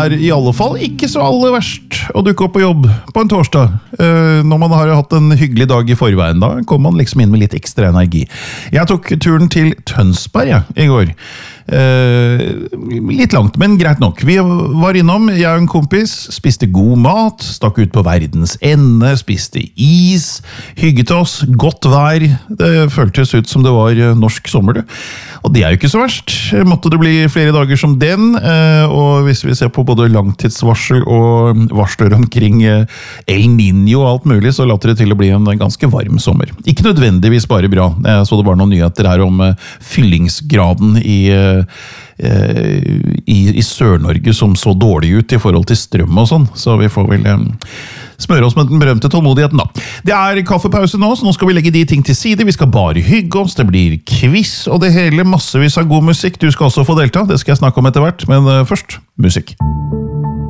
I alle fall ikke så aller verst å dukke opp på jobb på en torsdag. Når man har hatt en hyggelig dag I forveien, da kommer man liksom inn med litt ekstra energi. Jeg tok turen til Tønsberg I går. Litt langt, men greit nok. Vi var innom, jeg og en kompis, spiste god mat, stakk ut på verdens ende, spiste is, hygget oss, godt vær. Det føltes ut som det var norsk sommer, du. Og det jo ikke så verst. Måtte det bli flere dager som den, og hvis vi ser på både langtidsvarsel og varsler omkring El Niño og alt mulig, så later det til å bli en ganske varm sommer. Ikke nødvendigvis bare bra. Jeg så det var noen nyheter her om fyllingsgraden I Sør-Norge som så dårlig ut I forhold til strøm og sånn, så vi får vel smøre oss med den berømte tålmodigheten da. Det kaffepause nå, så nå skal vi legge de ting til side, vi skal bare hygge oss, det blir quiz og det hele, massevis av god musikk, du skal også få delta, det skal jeg snakke om etter hvert, men først, musikk.